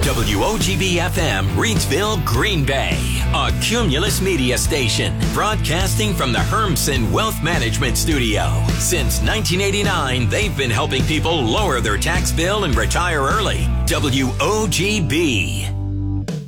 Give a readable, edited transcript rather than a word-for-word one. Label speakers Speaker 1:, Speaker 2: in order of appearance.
Speaker 1: WOGB-FM, Reidsville, Green Bay. A Cumulus Media station broadcasting from the Hermsen Wealth Management Studio. Since 1989, they've been helping people lower their tax bill and retire early. WOGB.